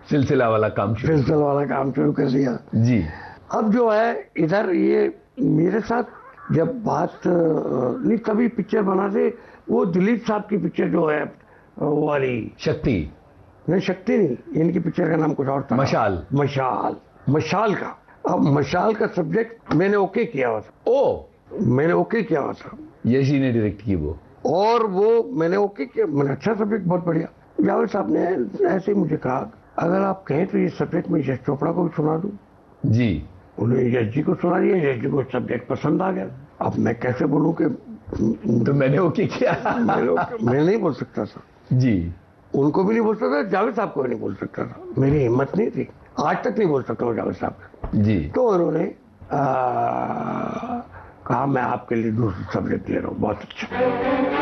सिलसिला वाला काम शुरू कर दिया जी। अब जो है इधर ये मेरे साथ जब बात नहीं, तभी पिक्चर बना थे वो दिलीप साहब की पिक्चर जो है वो वाली शक्ति। नहीं, शक्ति नहीं, इनकी पिक्चर का नाम कुछ और था। मशाल का। अब मशाल का सब्जेक्ट मैंने ओके किया हुआ था। मैंने ओके किया हुआ था, यश जी ने डायरेक्ट की वो, और वो मैंने ओके किया। मैंने अच्छा सब्जेक्ट, बहुत बढ़िया। जावेद साहब ने ऐसे ही मुझे कहा अगर आप कहें तो ये सब्जेक्ट मैं यश चोपड़ा को भी सुना दूं जी। उन्हें यश जी को सुना दिया, यश जी को सब्जेक्ट पसंद आ गया। अब मैं कैसे बोलूं कि तो मैंने ओके किया। मैं नहीं बोल सकता था जी, उनको भी नहीं बोल सकता, जावेद साहब को भी नहीं बोल सकता था, मेरी हिम्मत नहीं थी, आज तक नहीं बोल सकता हूँ जावेद साहब जी। तो उन्होंने कहा मैं आपके लिए दूसरा सब्जेक्ट ले रहा हूँ, बहुत अच्छा।